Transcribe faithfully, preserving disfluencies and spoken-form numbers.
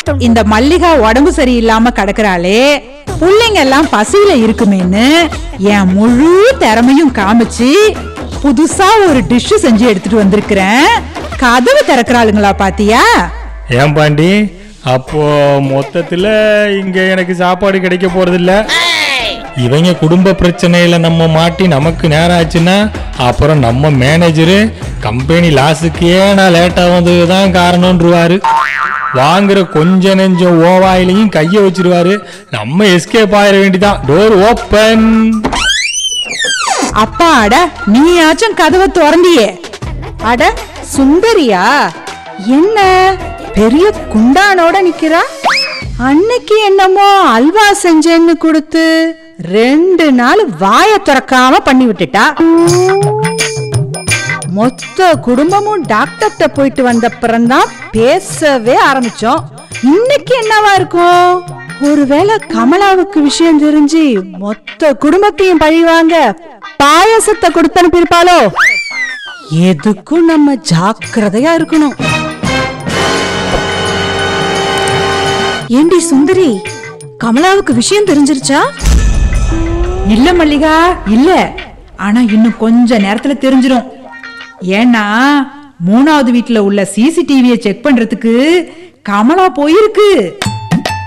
இந்த மல்லிகா உடம்பு சரியில்லாம கிடக்குறாளே, பிள்ளைங்க எல்லாம் பசியில இருக்குமேன்னு என் முழு திறமையும் காமிச்சு புதுசா ஒரு டிஷ் செஞ்சு எடுத்துட்டு வந்திருக்கிறேன். கதவு திறக்கிறாளுங்களா பாத்தியா? ஏன் பாண்டி, அப்போ மொத்தத்துல இங்க எனக்கு சாப்பாடு கிடைக்க போறது இல்ல. இவங்க குடும்ப பிரச்சனையில நம்ம மாட்டி நமக்கு நேரம் ஆச்சுன்னா அப்புறம் நம்ம மேனேஜரு கம்பெனி லாஸுக்கே நான் லேட்டா வந்ததுதான் காரணம்ன்றுவாரு. வாங்குற கொஞ்ச நெஞ்சம் ஓவாயிலையும் கைய வச்சிருவாரு. நம்ம எஸ்கேப் ஆயிட வேண்டிதான். Door open. அப்பாட, நீயாச்சும் கதவை திறந்தியே. அட சுந்தரியா, என்ன பெரிய குண்டானோட நிக்கிறா? அன்னைக்கு என்னமோ அல்வா செஞ்சேன்னு கொடுத்து ரெண்டு நாள் வாய திறக்காம பண்ணி விட்டுட்டா. மொத்த குடும்பமும் டாக்டர்கிட்ட போயிட்டு வந்த பிறந்தான் பேசவே ஆரம்பிச்சோம். இன்னைக்கு என்னவா இருக்கும்? ஒருவேளை கமலாவுக்கு விஷயம் தெரிஞ்சு மொத்த குடும்பத்தையும் பழிவாங்க பாயசத்தை கொடுத்து அனுப்பியிருப்பாளோ? எதுக்கும் நம்ம ஜாக்கிரதையா இருக்கணும். ஏண்டி சுந்தரி, கமலாவுக்கு விஷயம் தெரிஞ்சிருச்சா? இல்ல மல்லிகா, இல்ல. ஆனா இன்னும் கொஞ்ச நேரத்துல தெரிஞ்சிடும். ஏன்னா மூணாவது வீட்டுல உள்ள சிசிடிவியை செக் பண்றதுக்கு கமலா போயிருக்கு.